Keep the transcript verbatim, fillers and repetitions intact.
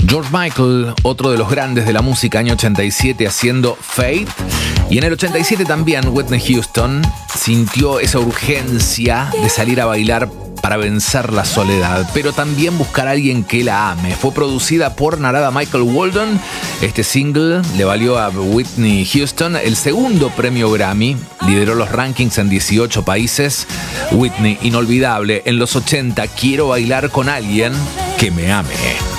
George Michael, otro de los grandes de la música, año ochenta y siete, haciendo Faith. Y en el ochenta y siete también Whitney Houston sintió esa urgencia de salir a bailar para vencer la soledad, pero también buscar a alguien que la ame. Fue producida por Narada Michael Walden. Este single le valió a Whitney Houston el segundo premio Grammy. Lideró los rankings en dieciocho países. Whitney, inolvidable. En los ochenta, quiero bailar con alguien que me ame.